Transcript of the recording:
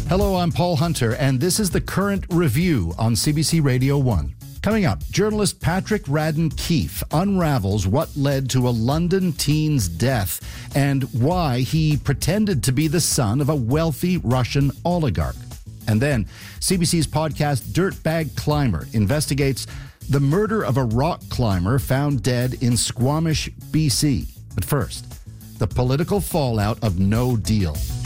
Hello, I'm Paul Hunter, and this is the Current Review on CBC Radio 1. Coming up, journalist Patrick Radden Keefe unravels what led to a London teen's death and why he pretended to be the son of a wealthy Russian oligarch. And then, CBC's podcast Dirtbag Climber investigates the murder of a rock climber found dead in Squamish, BC. But first, the political fallout of No Deal.